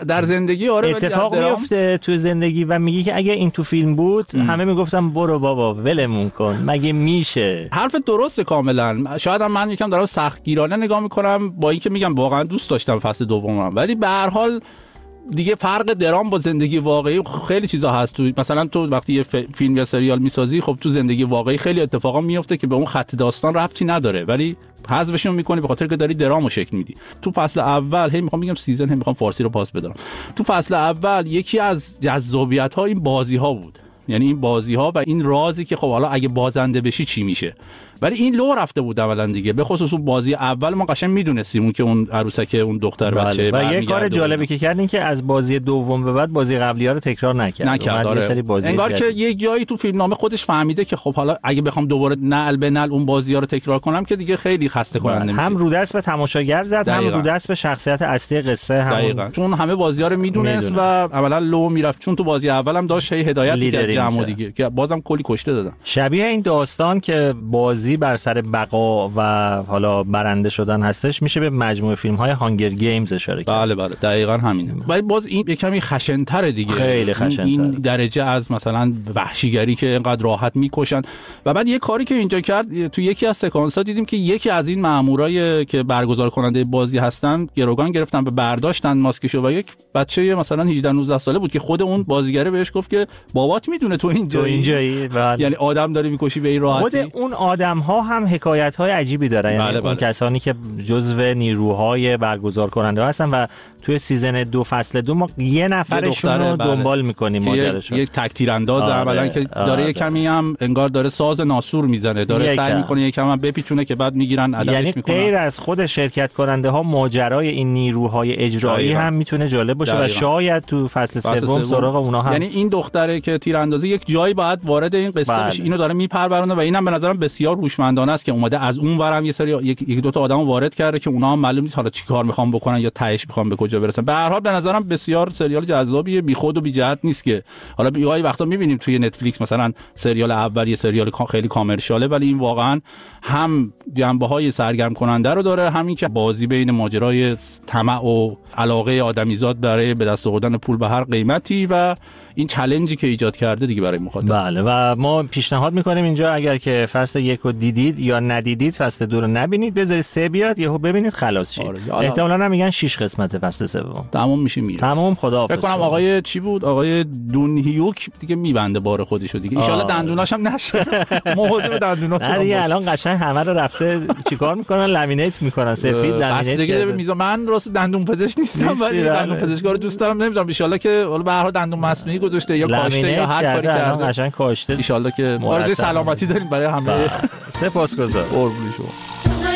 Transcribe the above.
در زندگی آره اتفاق میفته تو زندگی و میگی که اگه این تو فیلم بود همه میگفتم برو بابا ولمون کن، مگه میشه؟ حرف درسته کاملا. شاید هم من یکم دارم سختگیرانه نگاه میکنم، با اینکه میگم واقعا دوست داشتم فصل دومم، ولی به هر حال دیگه فرق درام با زندگی واقعی خیلی چیزا هست. تو مثلا تو وقتی یه فیلم یا سریال میسازی، خب تو زندگی واقعی خیلی اتفاقا میفته که به اون خط داستان ربطی نداره، ولی حذفشون میکنی به خاطر که داری درامو شکل میدی. تو فصل اول میخوام بگم سیزن، میخوام فارسی رو پاس بدم، تو فصل اول یکی از جذابیت‌ها این بازی‌ها بود، یعنی این بازی‌ها و این رازی که خب حالا اگه بازنده بشی چی میشه. ولی این لو رفته بود اولا دیگه، به خصوص اون بازی اول ما قشنگ میدونستیم اون که اون عروسک اون دختر بچه و یه کار جالبی که کردین که از بازی دوم به بعد بازی قبلی‌ها رو تکرار نکرد. یه سری بازی انگار که یک جایی تو فیلمنامه خودش فهمیده که خب حالا اگه بخوام دوباره نعل به نعل اون بازی‌ها رو تکرار کنم که دیگه خیلی خسته کننده میشه. هم رو دست به تماشاگر زد، هم رو دست به شخصیت اصلی قصه، هم چون همه بازی‌ها رو میدونست و عملاً لو میرفت، چون تو بازی اولم داشت هدایت می‌کرد جمع دیگه که بازم کلی کشته دادن. شبیه این داستان که بازی بر سر بقا و حالا برنده شدن هستش، میشه به مجموعه فیلم‌های هانگر گیمز اشاره کرد. بله دقیقاً همینه. ولی باز این یه کمی خشن‌تره دیگه، خیلی خشن‌تر، این درجه از مثلا وحشیگری که اینقدر راحت میکشن. و بعد یه کاری که اینجا کرد، تو یکی از سکانس‌ها دیدیم که یکی از این مامورای که برگزار کننده بازی هستن گروگان گرفتن و برداشتن ماسکشو، و یک بچه مثلا 18 19 ساله بود که خود اون بازیگره بهش گفت که بابات میدونه تو اینجایی. یعنی آدم داری میکشی به این راحتی. خود اون آدم‌ها هم حکایت‌های عجیبی دارن، یعنی اون کسانی که جزو نیروهای برگزار کننده هستن و توی سیزن 2 فصل 2 ما یه نفرشون رو دنبال می‌کنیم ماجراشون. یک تک تیرانداز اولا که داره یه کمی هم انگار داره ساز ناسور میزنه، داره سعی می‌کنه یکم هم بپیچونه که بعد میگیرن عدمش می‌کنن. یعنی غیر از خود شرکت کننده ها ماجرای این نیروهای اجرایی هم میتونه جالب باشه و شاید تو فصل سوم سراغ اونا هم. یعنی این دختره که تیراندازی یک جایی باید وارد این قصه بشه، اینو داره میپرورونه و اینم به نظرم بسیار هوشمندانه است که اومده از اون ورم یه سری یک دو تا آدمو وارد کرده که اونا هم معلوم نیست حالا چیکار میخوان بکنن یا تهش میخوان به کجا برسن. به هر حال به نظرم بسیار سریال جذابیه، بیخود و بی جهت نیست که حالا گاهی وقتا میبینیم توی نتفلیکس مثلا سریال اول یه سریال خیلی کامرشیاله، ولی این واقعا هم جنبه‌های سرگرم کننده رو داره، همین که بازی بین ماجرای طمع و علاقه آدمیزاد برای به دست آوردن پول به هر قیمتی و این چالنجی که ایجاد کرده دیگه برای مخاطب. بله و ما پیشنهاد میکنیم اینجا اگر که فصل 1 رو دیدید یا ندیدید فصل 2 رو نبینید، بذارید 3 بیاد یهو ببینید خلاص شید. احتمالاً هم میگن 6 قسمت فصل 3 تمام میشه میره. تمام خداحافظ. فکر کنم آقای چی بود، آقای دون هیوک دیگه میبنده بار خودشو دیگه. ان شاء الله دندوناش هم نشه. مواظب دندوناتون دیگه. الان قشنگ همه رو رفته چیکار میکنن، لامینیت میکنن، سفید لامینیت دیگه. من راست دندون پزشک نیستم ولی دندون پزشکا رو دوست دارم، نمیدونم ان شاء الله که به هر حال دندون مصنوعی گذاشته یا کاشته یا هر کاری کرده قشنگ کاشته. ان شاء الله که آرزوی سلامتی داریم برای همه. سپاسگزارم. قربون شما.